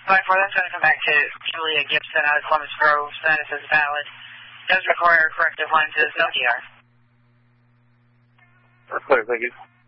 that's going to come back to Julia Gibson out of Columbus Grove. Status is valid. Does require corrective lenses, no DR. That's clear, thank you.